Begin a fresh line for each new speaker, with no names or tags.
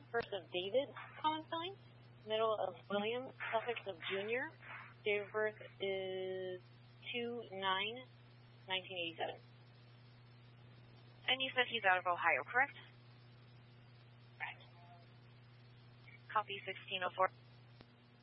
First of David, common spelling. Middle of William, suffix of Junior. Date of birth is 2/9/1987.
And you said he's out of Ohio, correct?
Correct.
Copy 1604.